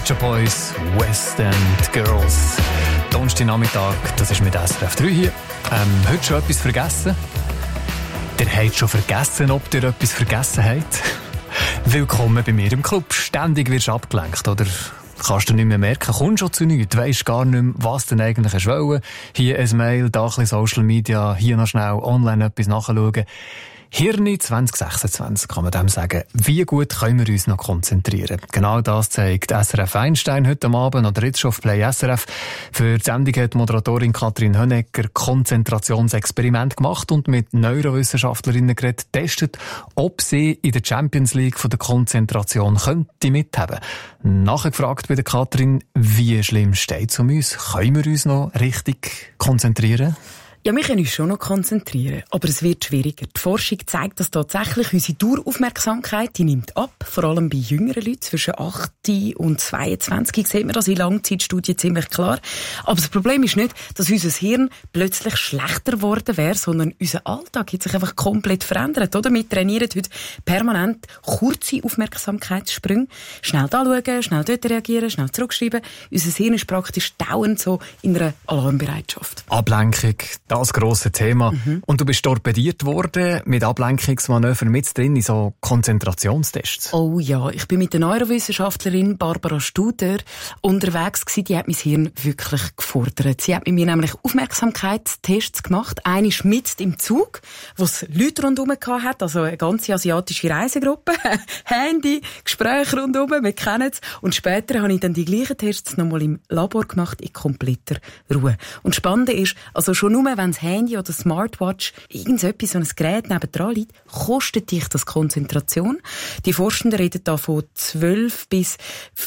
Pet Shop Boys, West End Girls. Donnerstagnachmittag, das ist mit SRF 3 hier. Heute schon etwas vergessen? Ihr habt schon vergessen, ob ihr etwas vergessen habt? Willkommen bei mir im Club. Ständig wirst du abgelenkt, oder? Kannst du nicht mehr merken, kommst schon zu nichts, weisst gar nicht mehr, was du denn eigentlich hast wollen. Hier ein Mail, da ein bisschen Social Media, hier noch schnell online etwas nachschauen. Hirni 2026 kann man dem sagen. Wie gut können wir uns noch konzentrieren? Genau das zeigt SRF Einstein heute Abend oder jetzt schon auf Play SRF. Für die Sendung hat die Moderatorin Kathrin Hönecker Konzentrationsexperiment gemacht und mit Neurowissenschaftlerinnen geredet, testet, ob sie in der Champions League von der Konzentration könnte mithaben. Nachgefragt bei der Kathrin, wie schlimm steht es um uns? Können wir uns noch richtig konzentrieren? Ja, wir können uns schon noch konzentrieren, aber es wird schwieriger. Die Forschung zeigt, dass tatsächlich unsere Daueraufmerksamkeit, die nimmt ab, vor allem bei jüngeren Leuten, zwischen 8 und 22 sieht man das in Langzeitstudien ziemlich klar. Aber das Problem ist nicht, dass unser Hirn plötzlich schlechter geworden wäre, sondern unser Alltag hat sich einfach komplett verändert, oder? Wir trainieren heute permanent kurze Aufmerksamkeitssprünge. Schnell da schauen, schnell dort reagieren, schnell zurückschreiben. Unser Hirn ist praktisch dauernd so in einer Alarmbereitschaft. Ablenkung. Das grosse Thema. Und du bist torpediert worden mit Ablenkungsmanövern mit drin in so Konzentrationstests. Oh ja, ich bin mit der Neurowissenschaftlerin Barbara Studer unterwegs gewesen. Die hat mein Hirn wirklich gefordert. Sie hat mit mir nämlich Aufmerksamkeitstests gemacht. Eine mitten im Zug, wo es Leute rundherum hatte, also eine ganze asiatische Reisegruppe. Handy, Gespräche rundherum, wir kennen es. Und später habe ich dann die gleichen Tests nochmal im Labor gemacht, in kompletter Ruhe. Und spannend ist, also schon nur wenn das Handy oder das Smartwatch, irgendetwas, so ein Gerät nebendran liegt, kostet dich das Konzentration. Die Forschenden reden da von 12 bis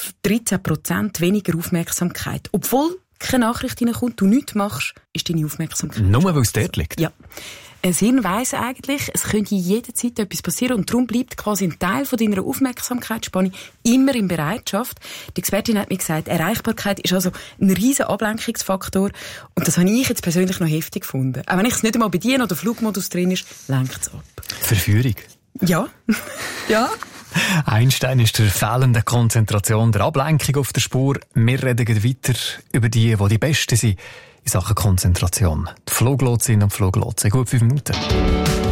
13% weniger Aufmerksamkeit. Obwohl keine Nachricht reinkommt, du nichts machst, ist deine Aufmerksamkeit. Nur weil es dort liegt? Ja. Ein Hirn weiss eigentlich, es könnte jederzeit etwas passieren und darum bleibt quasi ein Teil von deiner Aufmerksamkeitsspanne immer in Bereitschaft. Die Expertin hat mir gesagt, Erreichbarkeit ist also ein riesen Ablenkungsfaktor und das habe ich jetzt persönlich noch heftig gefunden. Auch wenn ich es nicht einmal bediene oder Flugmodus drin ist, lenkt es ab. Verführung? Ja. Ja. Einstein ist der fehlenden Konzentration, der Ablenkung auf der Spur. Wir reden weiter über die Besten sind in Sachen Konzentration. Die Fluglotsin und Fluglotsen. Gut 5 Minuten.